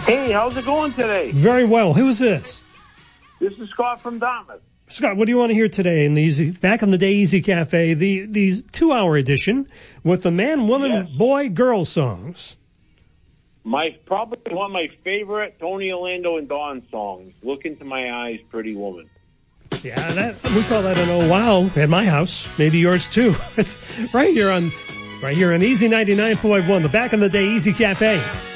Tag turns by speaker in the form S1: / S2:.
S1: Hey, how's it going today?
S2: Very well. Who is this?
S1: This is Scott from Dartmouth.
S2: Scott, what do you want to hear today in the Back in the Day Easy Cafe, the 2-hour edition with the man, woman, boy, girl songs?
S1: Probably one of my favorite Tony Orlando and Dawn songs, Look Into My Eyes, Pretty Woman.
S2: Yeah, we call that an oh wow at my house. Maybe yours too. It's right here on Easy 99.1, the Back in the Day Easy Cafe.